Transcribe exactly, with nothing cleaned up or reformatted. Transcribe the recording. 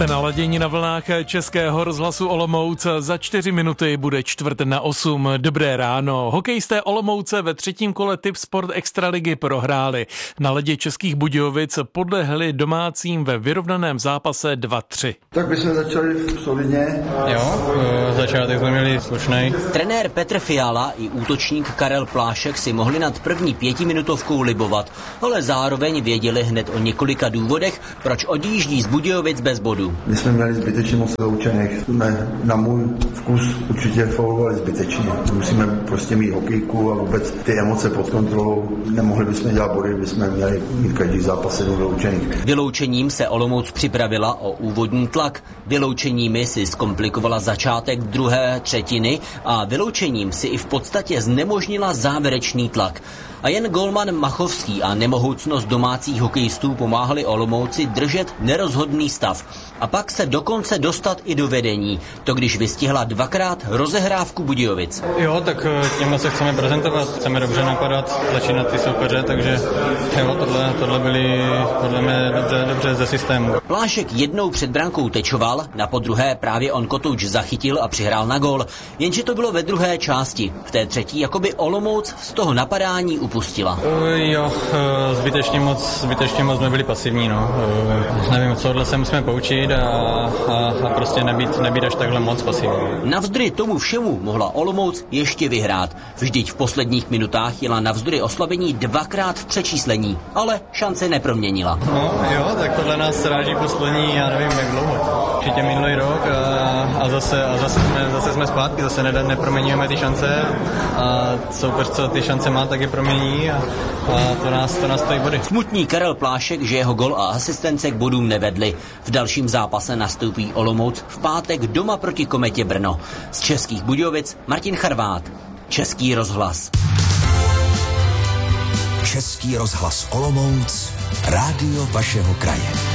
Jste naladěni na vlnách Českého rozhlasu Olomouc. Za čtyři minuty bude čtvrt na osm. Dobré ráno. Hokejisté Olomouce ve třetím kole Tip Sport Extraligy prohráli. Na ledě Českých Budějovic podlehli domácím ve vyrovnaném zápase dva tři. Tak bychom začali solidně. Jo, začátek jsme měli slušnej. Trenér Petr Fiala i útočník Karel Plášek si mohli nad první pětiminutovkou libovat, ale zároveň věděli hned o několika důvodech, proč odjíždí z Budějovic bez bodů. My jsme měli zbytečně moc vyloučených. Jsme na můj vkus určitě faulovali zbytečně. Musíme prostě mít hokejku a vůbec ty emoce pod kontrolou. Nemohli bychom dělat body, bychom měli mít každý zápas sedm vyloučených. Vyloučením se Olomouc připravila o úvodní tlak. Vyloučeními si zkomplikovala začátek druhé třetiny a vyloučením si i v podstatě znemožnila závěrečný tlak. A jen golman Machovský a nemohoucnost domácích hokejistů pomáhali Olomouci držet nerozhodný stav. A pak se dokonce dostat i do vedení. To když vystihla dvakrát rozehrávku Budějovic. Jo, tak tímhle se chceme prezentovat, chceme dobře napadat, začínat ty soupeře, takže jo, tohle, tohle byly podle mě dobře, dobře ze systému. Plášek jednou před brankou tečoval, na podruhé právě on kotouč zachytil a přihrál na gól. Jenže to bylo ve druhé části. V té třetí jakoby Olomouc z toho napadání upustila. Uh, jo, uh, zbytečně moc, zbytečně moc jsme byli pasivní, no. Uh, nevím, co tohle se musíme poučit a, a, a prostě nebýt, nebýt až takhle moc pasivní. Navzdory tomu všemu mohla Olomouc ještě vyhrát. Vždyť v posledních minutách jela navzdory oslabení dvakrát v přečíslení, ale šance neproměnila. No jo, tak tohle nás sráží poslední, já nevím jak dlouho. Určitě minulý rok a, a, zase, a zase, jsme, zase jsme zpátky, zase ne, neproměňujeme ty šance a soupeř, co ty šance má, tak je promění a, a to nás, to nás stojí body. Smutný Karel Plášek, že jeho gol a asistence k bodům nevedli. V dalším zápase nastoupí Olomouc v pátek doma proti Kometě Brno. Z Českých Budějovic Martin Charvát, Český rozhlas. Český rozhlas Olomouc, rádio vašeho kraje.